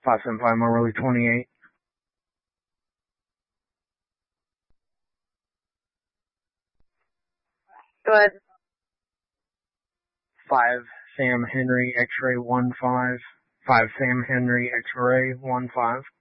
575 Marley 28. Go ahead. 5 Sam Henry X-ray 15. 5 Sam Henry X-ray 15.